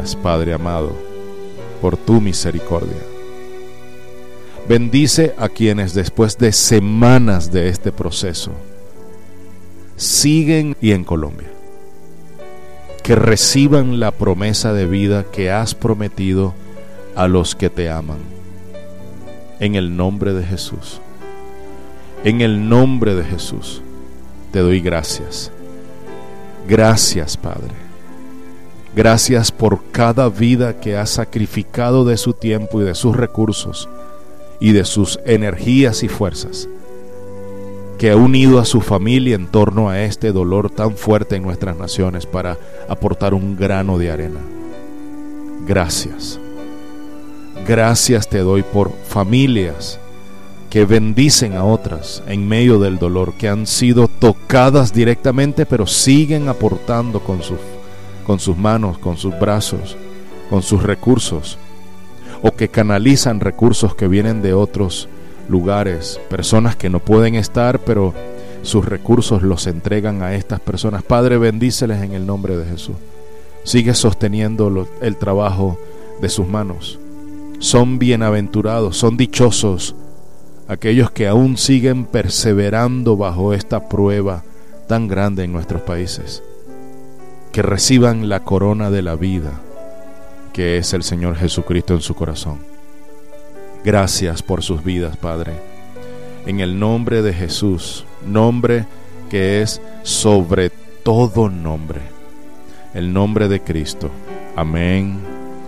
Gracias, Padre amado, por tu misericordia. Bendice a quienes después de semanas de este proceso siguen y en Colombia, que reciban la promesa de vida que has prometido a los que te aman. En el nombre de Jesús, en el nombre de Jesús, te doy gracias. Gracias, Padre. Gracias por cada vida que has sacrificado de su tiempo y de sus recursos y de sus energías y fuerzas, que ha unido a su familia en torno a este dolor tan fuerte en nuestras naciones para aportar un grano de arena. Gracias. Gracias te doy por familias que bendicen a otras en medio del dolor, que han sido tocadas directamente, pero siguen aportando con sus manos, con sus brazos, con sus recursos, o que canalizan recursos que vienen de otros lugares, personas que no pueden estar, pero sus recursos los entregan a estas personas. Padre, bendíceles en el nombre de Jesús. Sigue sosteniendo el trabajo de sus manos. Son bienaventurados, son dichosos aquellos que aún siguen perseverando bajo esta prueba tan grande en nuestros países, que reciban la corona de la vida, que es el Señor Jesucristo en su corazón. Gracias por sus vidas, Padre, en el nombre de Jesús, nombre que es sobre todo nombre, el nombre de Cristo. Amén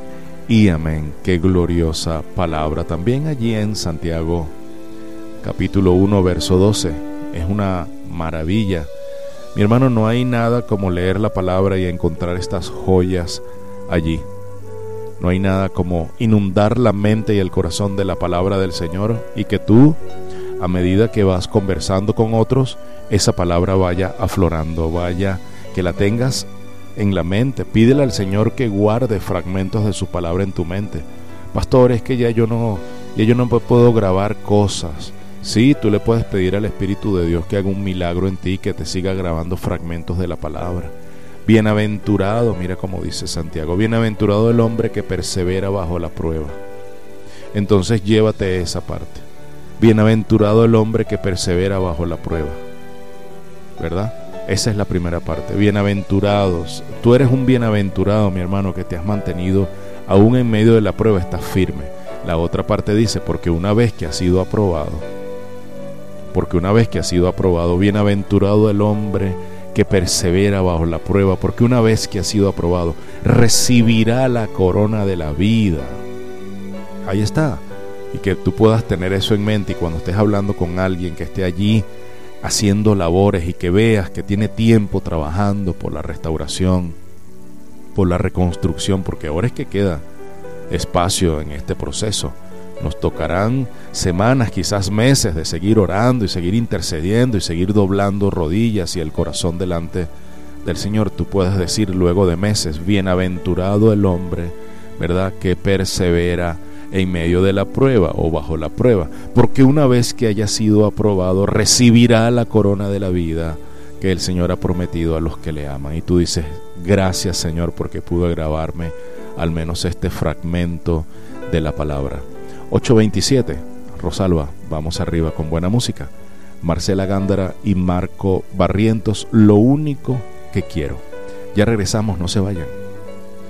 y amén. Qué gloriosa palabra. También allí en Santiago capítulo 1 verso 12, es una maravilla. Mi hermano, no hay nada como leer la palabra y encontrar estas joyas allí. No hay nada como inundar la mente y el corazón de la palabra del Señor, y que tú, a medida que vas conversando con otros, esa palabra vaya aflorando, vaya, que la tengas en la mente. Pídele al Señor que guarde fragmentos de su palabra en tu mente. Pastor, es que ya yo no puedo grabar cosas. Sí, tú le puedes pedir al Espíritu de Dios que haga un milagro en ti, que te siga grabando fragmentos de la palabra. Bienaventurado, mira cómo dice Santiago, bienaventurado el hombre que persevera bajo la prueba. Entonces llévate esa parte. Bienaventurado el hombre que persevera bajo la prueba, ¿verdad? Esa es la primera parte. Bienaventurados. Tú eres un bienaventurado, mi hermano, que te has mantenido aún en medio de la prueba, estás firme. La otra parte dice, porque una vez que has sido aprobado, bienaventurado el hombre que persevera bajo la prueba, porque una vez que ha sido aprobado, recibirá la corona de la vida. Ahí está. Y que tú puedas tener eso en mente, y cuando estés hablando con alguien que esté allí haciendo labores y que veas que tiene tiempo trabajando por la restauración, por la reconstrucción, porque ahora es que queda espacio en este proceso. Nos tocarán semanas, quizás meses, de seguir orando y seguir intercediendo y seguir doblando rodillas y el corazón delante del Señor. Tú puedes decir luego de meses, bienaventurado el hombre, ¿verdad?, que persevera en medio de la prueba o bajo la prueba, porque una vez que haya sido aprobado, recibirá la corona de la vida que el Señor ha prometido a los que le aman. Y tú dices, gracias, Señor, porque pude grabarme al menos este fragmento de la palabra. 8:27, Rosalba, vamos arriba con buena música. Marcela Gándara y Marco Barrientos, lo único que quiero. Ya regresamos, no se vayan.